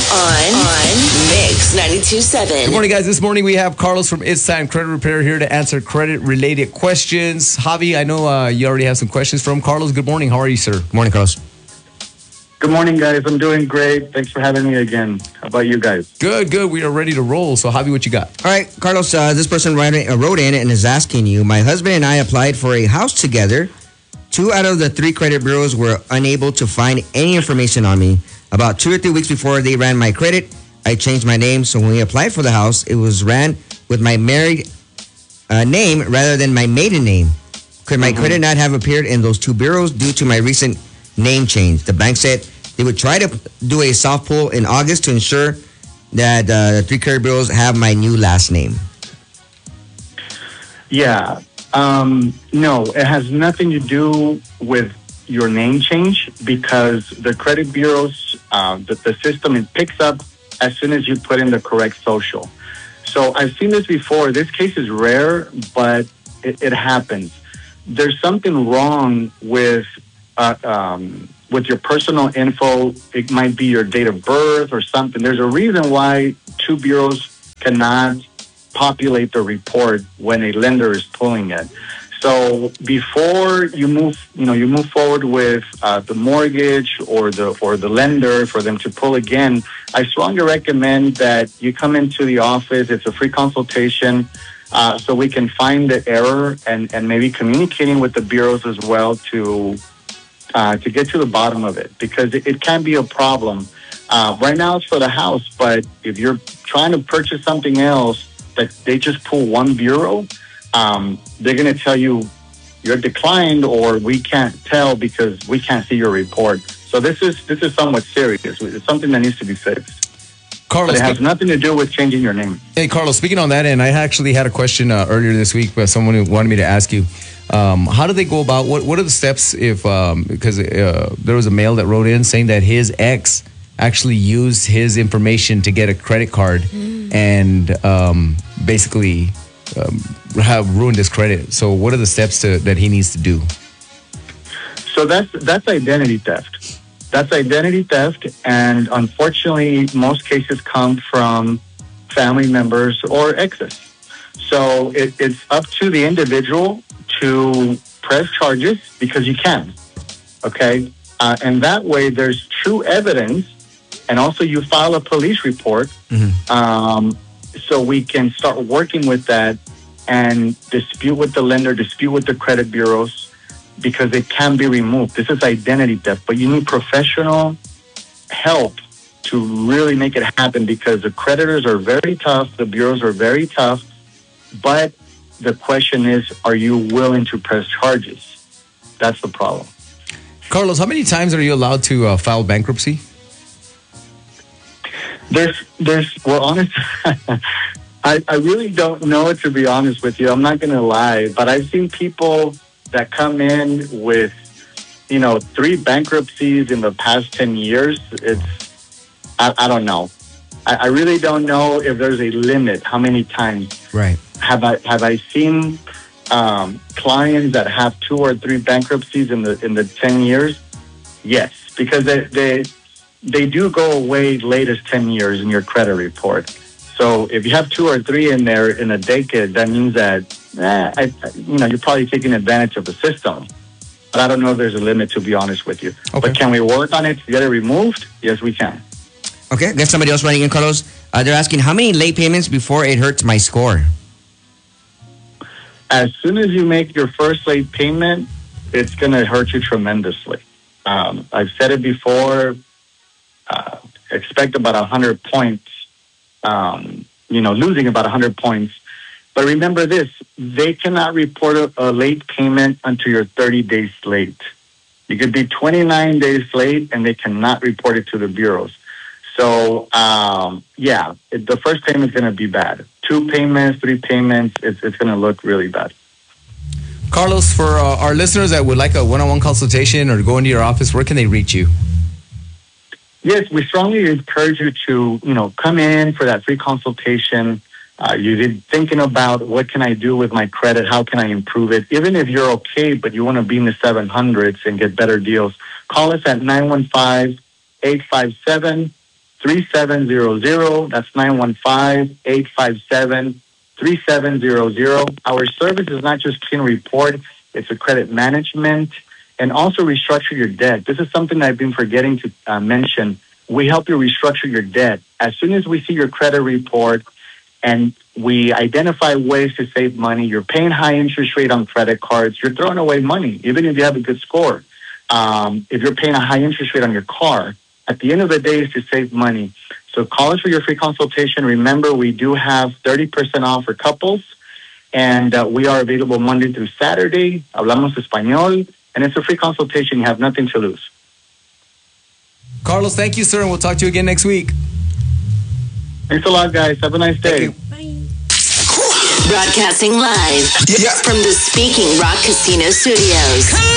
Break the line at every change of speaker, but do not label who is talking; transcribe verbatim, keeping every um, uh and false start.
on, on Mix ninety-two point seven.
Good morning, guys. This morning we have Carlos from It's Time Credit Repair here to answer credit-related questions. Javi, I know uh, you already have some questions from Carlos. Good morning. How are you, sir?
Good morning, Carlos.
Good morning, guys. I'm doing great. Thanks for having me again. How about you guys?
Good, good. We are ready to roll. So, Javi, what you got?
All right, Carlos, uh, this person wrote in, uh, wrote in and is asking you, my husband and I applied for a house together. Two out of the three credit bureaus were unable to find any information on me. About two or three weeks before they ran my credit, I changed my name. So when we applied for the house, it was ran with my married uh, name rather than my maiden name. Could my mm-hmm. credit not have appeared in those two bureaus due to my recent name change? The bank said they would try to do a soft pull in August to ensure that uh, the three credit bureaus have my new last name.
Yeah. Um, no, it has nothing to do with your name change because the credit bureaus, uh, the, the system, it picks up as soon as you put in the correct social. So I've seen this before. This case is rare, but it, it happens. There's something wrong with uh, um, with your personal info. It might be your date of birth or something. There's a reason why two bureaus cannot populate the report when a lender is pulling it. So before you move, you know, you move forward with uh, the mortgage or the or the lender for them to pull again, I strongly recommend that you come into the office. It's a free consultation, uh, so we can find the error and, and maybe communicating with the bureaus as well to uh, to get to the bottom of it because it, it can be a problem. Uh, right now it's for the house, but if you're trying to purchase something else that they just pull one bureau, um, they're going to tell you you're declined or we can't tell because we can't see your report. So this is this is somewhat serious. It's something that needs to be fixed.
Carlos,
but it has nothing to do with changing your name.
Hey, Carlos, speaking on that, and I actually had a question uh, earlier this week by someone who wanted me to ask you. Um, how do they go about, what, what are the steps if, um, because uh, there was a mail that wrote in saying that his ex actually used his information to get a credit card mm. and um, basically um, have ruined his credit. So what are the steps to, that he needs to do?
So that's that's identity theft. That's identity theft, and unfortunately, most cases come from family members or exes. So it, it's up to the individual to press charges because you can, okay? Uh, and that way, there's true evidence, and also you file a police report, mm-hmm. um, so we can start working with that and dispute with the lender, dispute with the credit bureaus, because it can be removed. This is identity theft, but you need professional help to really make it happen because the creditors are very tough, the bureaus are very tough, but the question is, are you willing to press charges? That's the problem.
Carlos, how many times are you allowed to uh, file bankruptcy?
There's, there's, well, honest, I, I really don't know, to be honest with you. I'm not going to lie, but I've seen people that come in with, you know, three bankruptcies in the past ten years. It's, I, I don't know. I, I really don't know if there's a limit. How many times?
Right.
Have I have I seen um, clients that have two or three bankruptcies in the in the ten years? Yes, because they they they do go away late as ten years in your credit report. So if you have two or three in there in a decade, that means that eh, I, you know you're probably taking advantage of the system. But I don't know if there's a limit, to be honest with you. Okay. But can we work on it to get it removed? Yes, we can.
Okay, there's somebody else writing in, Carlos. Uh, they're asking, how many late payments before it hurts my score?
As soon as you make your first late payment, it's going to hurt you tremendously. Um, I've said it before, uh, expect about one hundred points, um, you know, losing about one hundred points. But remember this, they cannot report a, a late payment until you're thirty days late. You could be twenty-nine days late and they cannot report it to the bureaus. So, um, yeah, it, the first payment is going to be bad. Two payments, three payments, it's, it's going to look really bad.
Carlos, for uh, our listeners that would like a one-on-one consultation or go into your office, where can they reach you?
Yes, we strongly encourage you to, you know, come in for that free consultation. Uh, you're thinking about what can I do with my credit? How can I improve it? Even if you're okay, but you want to be in the seven hundreds and get better deals, call us at nine one five, eight five seven, three seven zero zero. That's nine one five, eight five seven, three seven zero zero. Our service is not just clean report, it's a credit management and also restructure your debt. This is something I've been forgetting to uh, mention. We help you restructure your debt. As soon as we see your credit report and we identify ways to save money, you're paying high interest rate on credit cards, you're throwing away money, even if you have a good score. Um, if you're paying a high interest rate on your car, at the end of the day is to save money. So call us for your free consultation. Remember, we do have thirty percent off for couples, and uh, we are available Monday through Saturday. Hablamos español, and it's a free consultation. You have nothing to lose.
Carlos, thank you, sir, and we'll talk to you again next week.
Thanks a lot, guys. Have a nice day.
Broadcasting live
Yeah.
from the Speaking Rock Casino Studios.